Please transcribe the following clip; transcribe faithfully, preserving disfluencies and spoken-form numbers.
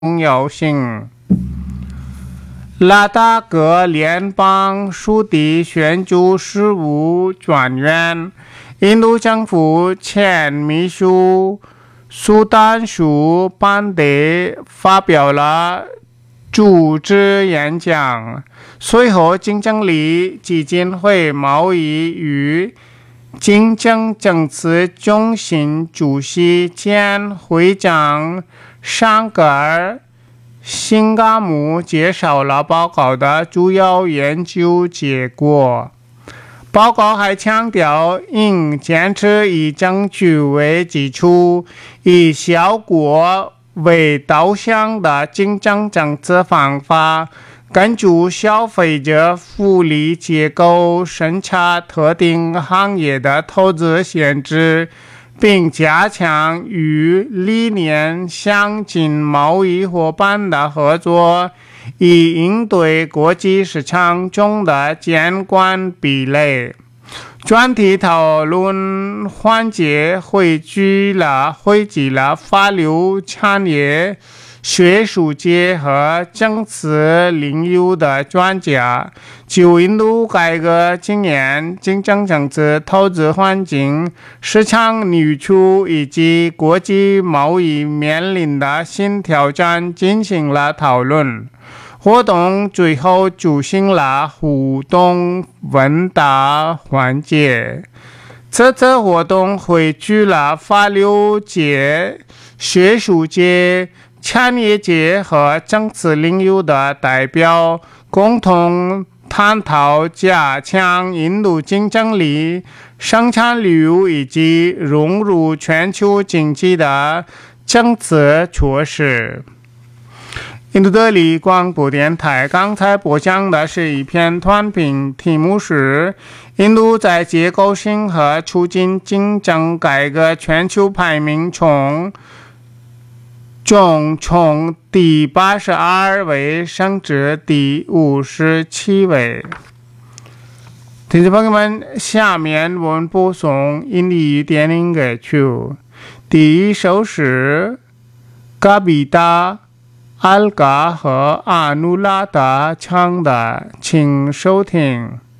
重要性。拉达格联邦属地选举事务专员、印度政府前秘书苏丹舒班德发表了主旨演讲，随后竞争力基金会贸易与竞争政策中心主席兼会长尚格尔辛嘎姆介绍了报告的主要研究结果。报告还强调，应坚持以证据为基础、以效果为导向的竞争政策方法，根据消费者福利结构审查特定行业的投资限制，并加强与理念相近贸易伙伴的合作，以应对国际市场中的监管壁垒。专题讨论环节汇聚了汇集了法律产业、学术界和政策领域的专家，就印度改革经验、竞争政策、投资环境、市场需求以及国际贸易面临的新挑战进行了讨论。活动最后举行了互动问答环节。这次活动汇聚了法律界、学术界、产业界和政策领域的代表，共同探讨加强印度竞争力、生产率以及融入全球经济的政策措施。印度德里广播电台刚才播讲的是一篇短评，题目是印度在结构性和促进竞争改革全球排名从中从第八十二位升至第五十七位。听众朋友们，下面我们播送印尼语电影歌曲，第一首是嘎比达阿尔嘎和阿努拉达唱的，请收听。